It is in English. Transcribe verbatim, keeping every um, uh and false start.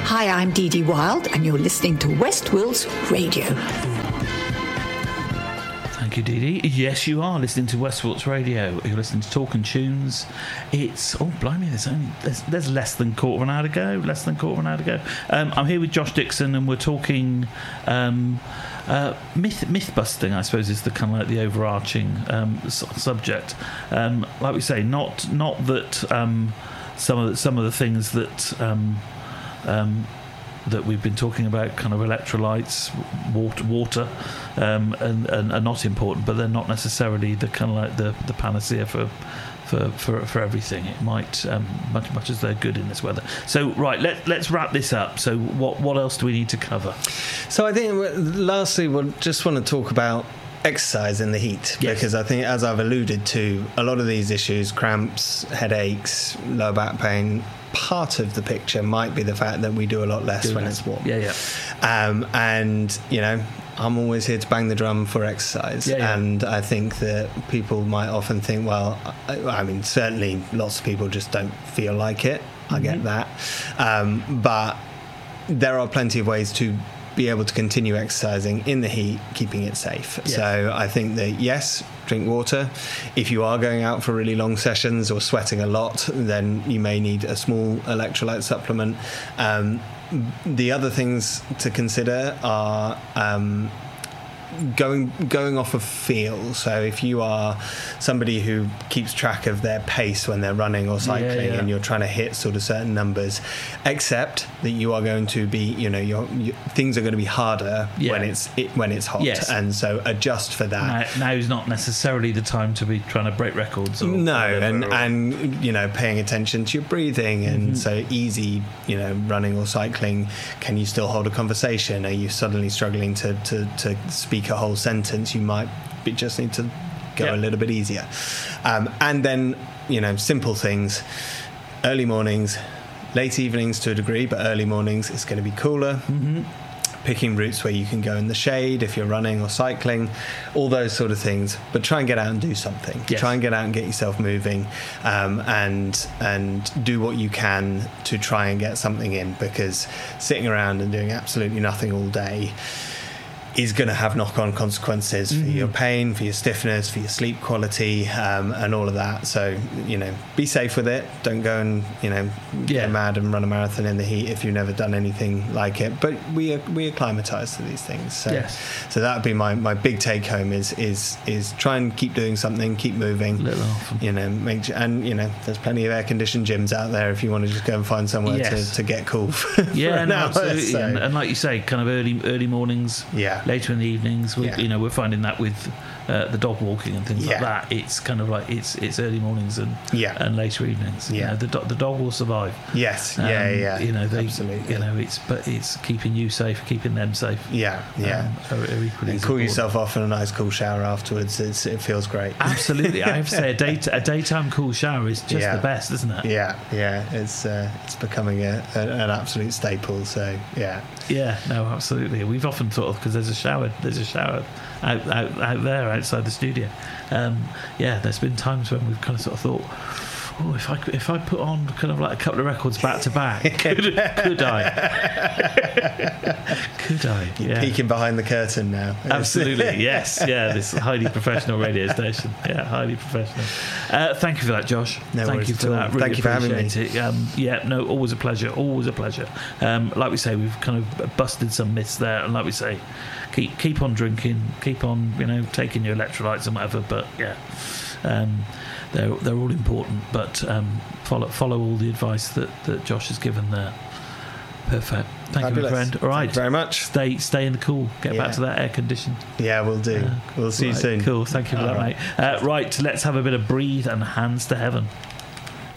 Hi, I'm Dee Dee Wild, and you're listening to West Wills Radio. Thank you, Dee Dee. Yes, you are listening to West Wilts Radio. You're listening to Talk and Tunes. It's, oh, blimey, there's only there's, there's less than a quarter of an hour to go. Less than a quarter of an hour to go. Um, I'm here with Josh Dixon, and we're talking um, uh, myth myth busting. I suppose is the kind of like the overarching um, su- subject. Um, like we say, not not that um, some of the, some of the things that. Um, um, that we've been talking about, kind of electrolytes, water, water um, and, and are not important, but they're not necessarily the kind of like the, the panacea for, for, for, for everything. It might, um, much much as they're good in this weather. So, right, let, let's wrap this up. So what, what else do we need to cover? So I think, lastly, we'll just want to talk about exercise in the heat, yes. because I think, as I've alluded to, a lot of these issues, cramps, headaches, lower back pain, part of the picture might be the fact that we do a lot less do when less. It's warm. Yeah, yeah. Um, and, you know, I'm always here to bang the drum for exercise. Yeah, yeah. And I think that people might often think, well, I, I mean, certainly lots of people just don't feel like it. I mm-hmm. get that. Um, but there are plenty of ways to be able to continue exercising in the heat, keeping it safe. Yes. So I think that, yes, drink water. If you are going out for really long sessions or sweating a lot, then you may need a small electrolyte supplement. Um, the other things to consider are um, going going off of feel. So if you are somebody who keeps track of their pace when they're running or cycling, yeah, yeah. and you're trying to hit sort of certain numbers, accept that you are going to be, you know, your, your things are going to be harder yeah. when it's it, when it's hot, yes. and so adjust for that. Now, now's not necessarily the time to be trying to break records. Or no, whatever, and or... and you know, paying attention to your breathing, and mm-hmm. so easy, you know, running or cycling. Can you still hold a conversation? Are you suddenly struggling to to, to speak a whole sentence? You might be, just need to go yep. a little bit easier. Um, and then, you know, simple things, early mornings, late evenings to a degree, but early mornings it's going to be cooler. Mm-hmm. Picking routes where you can go in the shade if you're running or cycling, all those sort of things. But try and get out and do something. Yes. Try and get out and get yourself moving, um, and and do what you can to try and get something in, because sitting around and doing absolutely nothing all day is going to have knock-on consequences for mm-hmm. your pain, for your stiffness, for your sleep quality, um, and all of that. So, you know, be safe with it. Don't go and, you know, get yeah. mad and run a marathon in the heat if you've never done anything like it. But we are, we acclimatise to these things. So, yes. so that would be my, my big take-home is is is try and keep doing something, keep moving. Little often. You know, make and you know, there's plenty of air-conditioned gyms out there if you want to just go and find somewhere yes. to, to get cool. For, yeah, for an no, hour, absolutely. so. And, and like you say, kind of early early mornings. Yeah. Later in the evenings, we, yeah. you know, we're finding that with uh, the dog walking and things yeah. like that. It's kind of like it's it's early mornings and yeah. and later evenings. Yeah, you know, the do- the dog will survive. Yes, um, yeah, yeah. You know, they, absolutely. You know, it's but it's keeping you safe, keeping them safe. Yeah, yeah. Um, are, are equally and cool yourself off in a nice cool shower afterwards. It's, it feels great. Absolutely, I have to say a day a daytime cool shower is just yeah. the best, isn't it? Yeah, yeah. It's uh, it's becoming a, a, an absolute staple. So yeah. Yeah, no, absolutely. We've often thought of, because there's a shower, there's a shower out, out out there outside the studio. Um, yeah, there's been times when we've kind of sort of thought, oh, if I if I put on kind of like a couple of records back to back, could could I? Could I? You're yeah. peeking behind the curtain now. Absolutely, yes, yeah. This highly professional radio station. Yeah, highly professional. Uh, thank you for that, Josh. No thank worries you for at all. that. Really thank you for having me. It. Um, yeah, no, always a pleasure. Always a pleasure. Um, like we say, we've kind of busted some myths there, and like we say, keep keep on drinking, keep on, you know, taking your electrolytes and whatever. But yeah. Um, They're they're all important, but um, follow follow all the advice that, that Josh has given there. Perfect. Thank Fabulous. you, my friend. All right. Thank you very much. Stay stay in the cool. Get yeah. back to that air condition. Yeah, we'll do. Uh, we'll see right, you soon. Cool. Thank you for all that, right. mate. Uh, right. Let's have a bit of Breathe and Hands to Heaven.